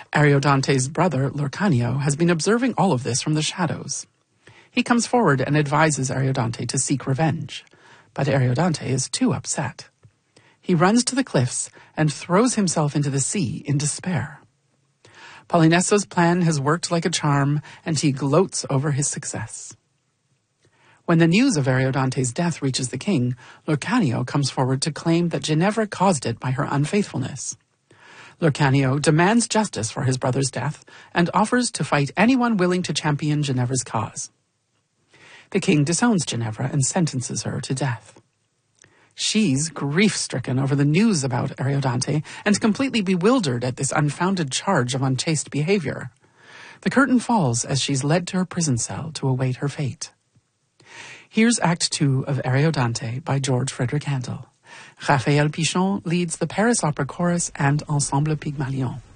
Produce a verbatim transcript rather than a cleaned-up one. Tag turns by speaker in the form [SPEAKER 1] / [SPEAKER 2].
[SPEAKER 1] Ariodante's brother, Lurcanio, has been observing all of this from the shadows. He comes forward and advises Ariodante to seek revenge, but Ariodante is too upset. He runs to the cliffs and throws himself into the sea in despair. Polyneices' plan has worked like a charm, and he gloats over his success. When the news of Ariodante's death reaches the king, Lurcanio comes forward to claim that Ginevra caused it by her unfaithfulness. Lurcanio demands justice for his brother's death and offers to fight anyone willing to champion Ginevra's cause. The king disowns Ginevra and sentences her to death. She's grief-stricken over the news about Ariodante and completely bewildered at this unfounded charge of unchaste behavior. The curtain falls as she's led to her prison cell to await her fate. Here's Act Two of Ariodante by George Frederick Handel. Raphael Pichon leads the Paris Opera Chorus and Ensemble Pygmalion.